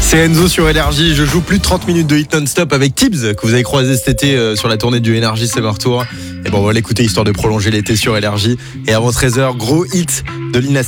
C'est Enzo sur Énergie. Je joue plus de 30 minutes de hit non-stop avec Tibbs, que vous avez croisé cet été sur la tournée du Énergie Summer Tour. Et bon, on va l'écouter histoire de prolonger l'été sur Énergie. Et avant 13h, gros hit de Lil Nas